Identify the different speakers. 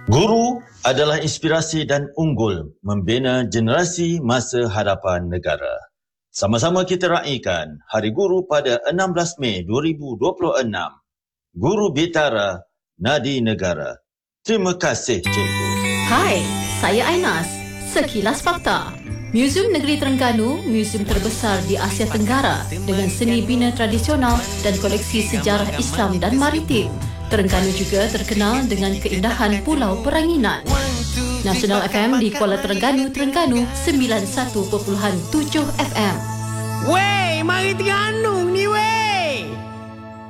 Speaker 1: Guru adalah inspirasi dan unggul membina generasi masa hadapan negara. Sama-sama kita raikan Hari Guru pada 16 Mei 2026. Guru Bitara, Nadi Negara. Terima kasih, Cikgu.
Speaker 2: Hai, saya Ainas. Sekilas Fakta. Muzium Negeri Terengganu, muzium terbesar di Asia Tenggara dengan seni bina tradisional dan koleksi sejarah Islam dan maritim. Terengganu juga terkenal dengan keindahan Pulau Peranginan. Nasional FM di Kuala Terengganu, 91.7 FM.
Speaker 3: Wey, mari tengah